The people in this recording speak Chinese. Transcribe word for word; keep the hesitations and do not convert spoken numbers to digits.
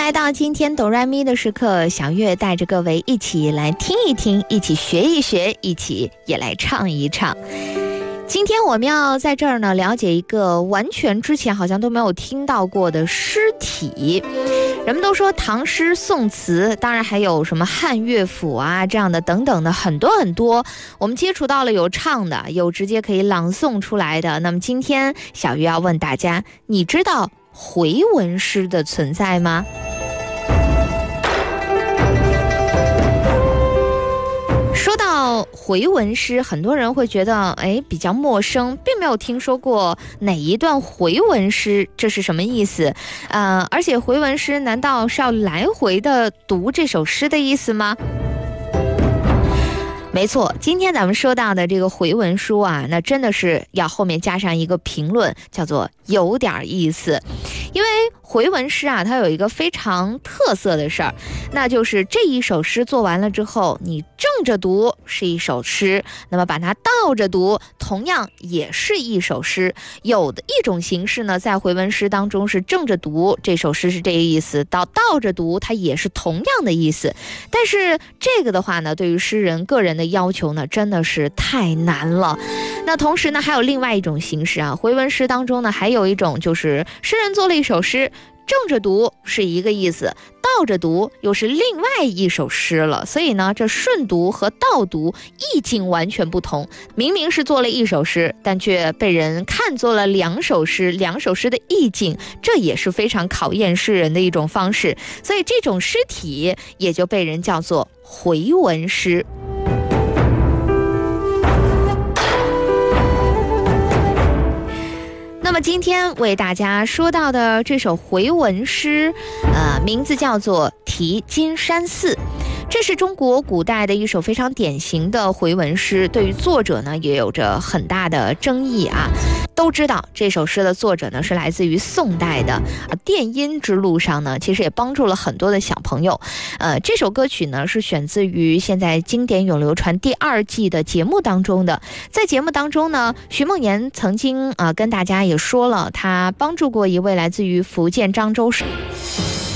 来到今天哆来咪的时刻，小月带着各位一起来听一听，一起学一学，一起也来唱一唱。今天我们要在这儿呢了解一个完全之前好像都没有听到过的诗体。人们都说唐诗宋词，当然还有什么汉乐府啊这样的等等的很多很多，我们接触到了有唱的，有直接可以朗诵出来的。那么今天小鱼要问大家，你知道回文诗的存在吗？说到回文诗，很多人会觉得哎比较陌生，并没有听说过哪一段回文诗，这是什么意思？呃，而且回文诗难道是要来回的读这首诗的意思吗？没错，今天咱们说到的这个回文书啊，那真的是要后面加上一个评论，叫做有点意思。因为回文诗啊，它有一个非常特色的事儿，那就是这一首诗做完了之后，你正着读是一首诗，那么把它倒着读同样也是一首诗。有的一种形式呢，在回文诗当中是正着读这首诗是这个意思，到倒着读它也是同样的意思。但是这个的话呢，对于诗人个人的要求呢，真的是太难了。那同时呢，还有另外一种形式啊，回文诗当中呢，还有一种就是诗人做了一首诗，正着读是一个意思，倒着读又是另外一首诗了。所以呢，这顺读和倒读意境完全不同，明明是做了一首诗，但却被人看作了两首诗，两首诗的意境，这也是非常考验诗人的一种方式。所以这种诗体也就被人叫做回文诗。那么今天为大家说到的这首回文诗，呃，名字叫做《题金山寺》。这是中国古代的一首非常典型的回文诗，对于作者呢也有着很大的争议啊。都知道这首诗的作者呢是来自于宋代的啊，电音之路上呢其实也帮助了很多的小朋友。呃，这首歌曲呢是选自于现在经典咏流传第二季的节目当中的。在节目当中呢，徐梦妍曾经啊、呃、跟大家也说了，他帮助过一位来自于福建漳州市